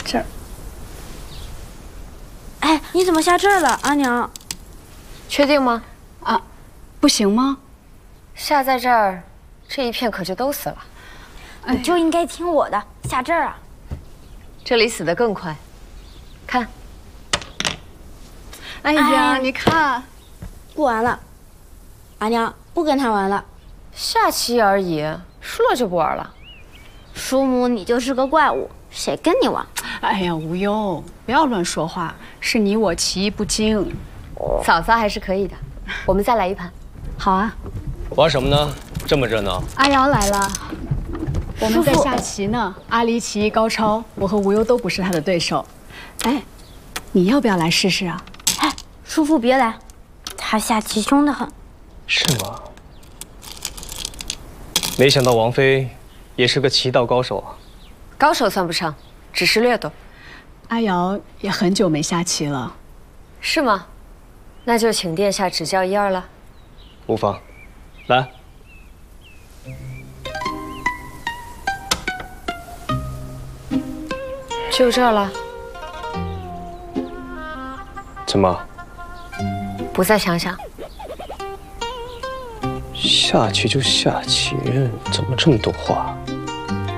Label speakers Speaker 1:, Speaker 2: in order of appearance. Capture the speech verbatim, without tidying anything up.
Speaker 1: 这儿。
Speaker 2: 哎，你怎么下这儿了，阿娘？
Speaker 3: 确定吗？
Speaker 1: 啊，不行吗？
Speaker 3: 下在这儿，这一片可就都死了。
Speaker 2: 你就应该听我的，下这儿啊。
Speaker 3: 这里死得更快，看。
Speaker 1: 哎呀，你看，
Speaker 2: 不玩了，阿娘不跟他玩了。
Speaker 3: 下棋而已，输了就不玩了。
Speaker 2: 叔母，你就是个怪物，谁跟你玩？
Speaker 1: 哎呀，无忧，不要乱说话，是你我棋艺不精。
Speaker 3: 嫂嫂还是可以的，我们再来一盘。
Speaker 1: 好啊。
Speaker 4: 玩什么呢？这么热闹。
Speaker 1: 阿瑶来了，我们在下棋呢。阿离棋艺高超，我和无忧都不是他的对手。哎，你要不要来试试啊？
Speaker 2: 哎，叔父别来，他下棋凶得很。
Speaker 4: 是吗？没想到王妃也是个棋道高手啊。
Speaker 3: 高手算不上，只是略懂。
Speaker 1: 阿瑶也很久没下棋了。
Speaker 3: 是吗？那就请殿下指教一二了。
Speaker 4: 无妨，来。
Speaker 3: 就这儿了。
Speaker 4: 怎么？
Speaker 3: 不再想想。
Speaker 4: 下棋就下棋，怎么这么多话？